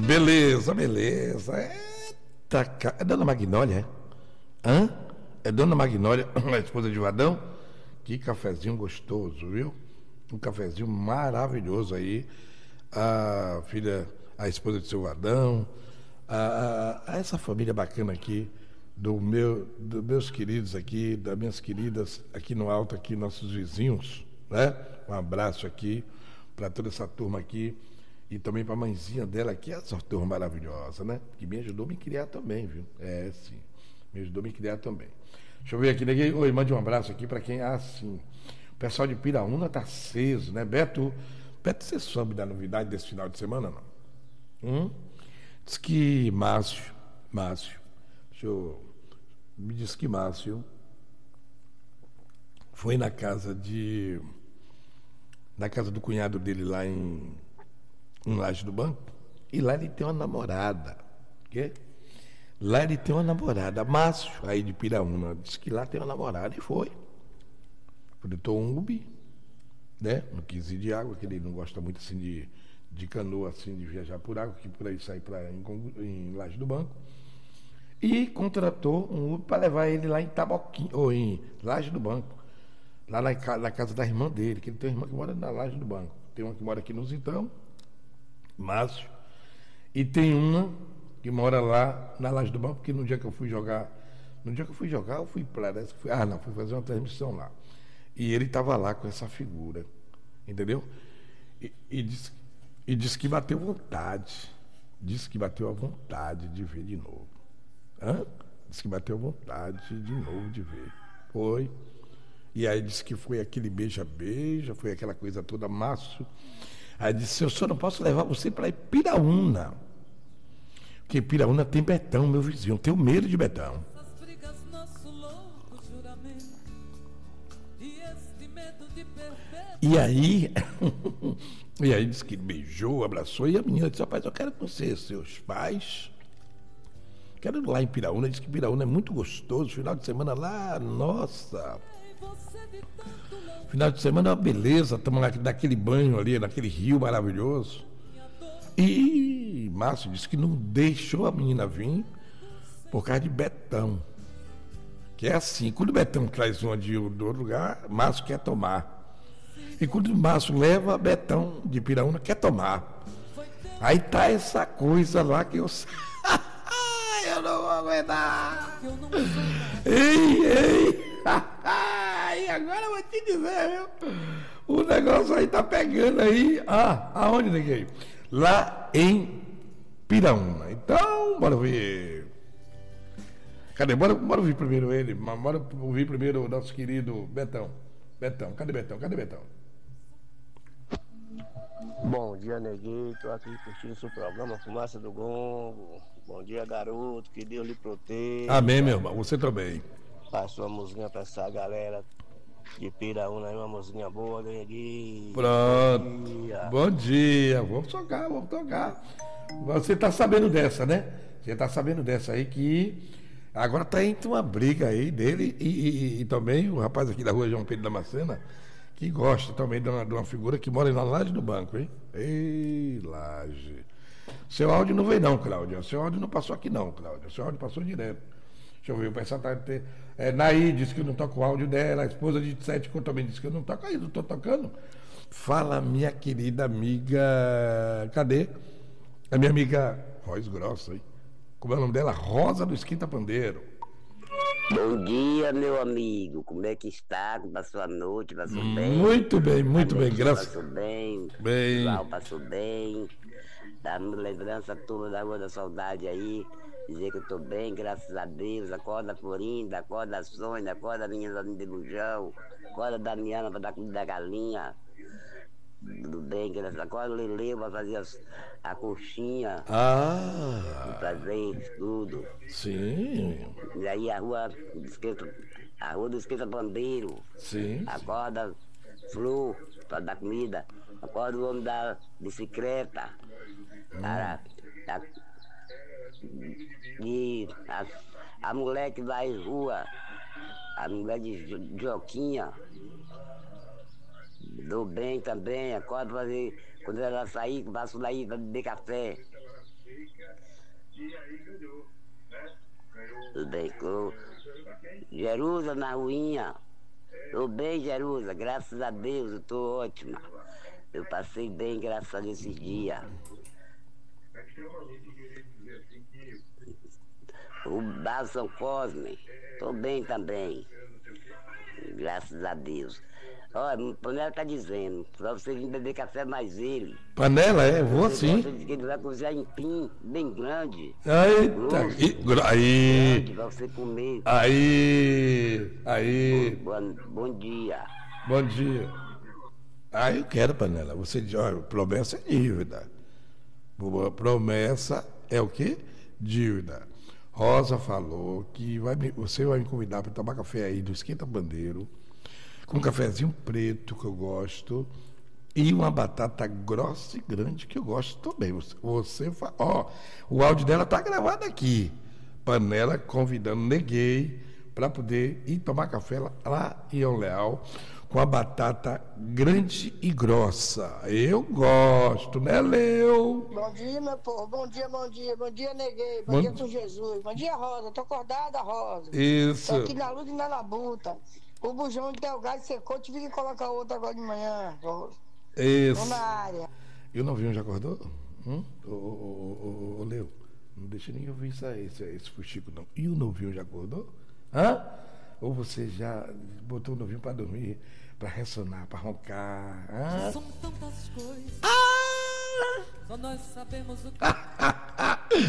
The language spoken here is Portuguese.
Beleza, beleza. Eita, é Dona Magnólia, é? Hã? É Dona Magnólia, a esposa de Vadão? Que cafezinho gostoso, viu? Um cafezinho maravilhoso aí. A filha, a esposa de seu Vadão, a essa família bacana aqui, dos meus queridos aqui, das minhas queridas aqui no alto, aqui, nossos vizinhos, né? Um abraço aqui para toda essa turma aqui. E também para a mãezinha dela, que é essa turma maravilhosa, né? Que me ajudou a me criar também, viu? É, sim. Me ajudou a me criar também. Deixa eu ver aqui, ninguém. Oi, mande um abraço aqui para quem. Ah, sim. O pessoal de Piraúna tá aceso, né? Beto, você soube da novidade desse final de semana, não? Diz que Márcio, me disse que Márcio foi na casa do cunhado dele lá em Laje do Banco, e lá ele tem uma namorada. Quê? Lá ele tem uma namorada, Márcio, aí de Piraúna, disse que lá tem uma namorada e foi. Fretou um Ubi, né? No 15 de água, que ele não gosta muito assim de canoa, assim, de viajar por água, que por aí sai em Laje do Banco. E contratou um Ubi para levar ele lá em Taboquim, ou em Laje do Banco, lá na casa da irmã dele, que ele tem uma irmã que mora na Laje do Banco. Tem uma que mora aqui no Zitão, Márcio, e tem uma que mora lá na Laje do Banco, porque no dia que eu fui jogar, eu fui fui fazer uma transmissão lá. E ele estava lá com essa figura, entendeu? E disse que bateu vontade. Disse que bateu a vontade de ver de novo. Hã? Disse que bateu vontade de novo de ver. Foi. E aí disse que foi aquele beija-beija, foi aquela coisa toda, Márcio. Aí disse, eu só não posso levar você para Piraúna. Porque Piraúna tem Betão, meu vizinho. Eu tenho medo de Betão. E aí, e aí disse que beijou, abraçou, e a menina disse, rapaz, eu quero conhecer seus pais. Quero ir lá em Piraúna. Disse que Piraúna é muito gostoso. Final de semana lá, nossa. Final de semana é uma beleza. Estamos lá naquele banho ali, naquele rio maravilhoso. E Márcio disse que não deixou a menina vir por causa de Betão. Que é assim, quando o Betão traz uma do outro lugar, Márcio quer tomar. E quando o Márcio leva Betão de Piraúna, quer tomar. Aí tá essa coisa lá que eu eu não vou aguentar. Ei. E agora eu vou te dizer, viu? O negócio aí tá pegando aí. Aonde, neguei? Lá em Piraúna. Então, bora ver. Cadê? Bora ouvir primeiro ele. Bora ouvir primeiro o nosso querido Betão. Cadê Betão? Bom dia, neguinho. Tô aqui curtindo o seu programa, Fumaça do Gongo. Bom dia, garoto. Que Deus lhe proteja. Amém, meu irmão. Você também. Faça uma musiquinha pra essa galera de Piraúna aí, uma musiquinha boa, neguinho. Pronto. Bom dia. Vamos tocar. Você tá sabendo dessa, né? Você tá sabendo dessa aí que agora tá entre uma briga aí dele e também o rapaz aqui da rua João Pedro da Macena, que gosta também de uma figura que mora na Laje do Banco, hein? Ei, Laje. Seu áudio não veio não, Cláudia. Seu áudio não passou aqui não, Cláudia. Seu áudio passou direto. Deixa eu ver, o pessoal tá... Naí disse que eu não toco o áudio dela, a esposa de Sete também disse que eu não toco, aí eu tô tocando. Fala, minha querida amiga... Cadê? A minha amiga Voz Grossa, hein? Como é o nome dela? Rosa do Esquenta Pandeiro. Bom dia, meu amigo. Como é que está? Como passou a noite? Passou bem? Muito bem, graças a Deus. Passou bem. Bem. O Val passou bem. Dando lembrança toda da Rua da Saudade aí. Dizer que eu tô bem, graças a Deus. Acorda Florinda, acorda Sônia, acorda Menina de Lujão, acorda Damiana para dar comida da galinha. Tudo bem, graças a Deus. Acorda Lele para fazer a coxinha. Pra eles, tudo. Sim. E aí a rua do Esquenta Bandeiro. Sim. Acorda Flor para dar comida. Acorda o homem da bicicleta. E a mulher que vai em rua, a mulher de Joquinha, do bem também, acorda pra ver, quando ela sair, passo daí pra beber café. Tudo bem, com Jerusa na ruinha. Tô bem, Jerusa, graças a Deus, eu tô ótima. Eu passei bem, graças a Deus, esses dias. O Bar São Cosme, tô bem também, graças a Deus. Olha, o Panela tá dizendo, pra você vir beber café mais ele. Panela, vou sim. Você disse que ele vai cozinhar em pim, bem grande. Eita, aí, Grande, pra você comer. aí, Bom dia. bom dia. Eu quero, Panela. Você diz, olha, promessa é dívida. Promessa é o quê? Dívida. Rosa falou que você vai me convidar para tomar café aí do Esquenta Bandeiro, com um cafezinho preto que eu gosto e uma batata grossa e grande que eu gosto também. O áudio dela tá gravado aqui. Panela convidando Neguei para poder ir tomar café lá em Leal com a batata grande e grossa. Eu gosto, né, Leo? Bom dia, meu povo. Bom dia, bom dia. Bom dia, Neguei. Bom dia com Jesus. Bom dia, Rosa. Tô acordada, Rosa. Isso. Tô aqui na luta e na labuta. O bujão de Delgado secou, tive que colocar outro agora de manhã, Rosa. Isso. Tô na área. E o novinho já acordou? Ô, Leo, não deixa ninguém ouvir esse fuxico, não. E o novinho já acordou? Hã? Ou você já botou o novinho para dormir, para ressonar, para roncar? Hã? São tantas coisas. Só nós sabemos o que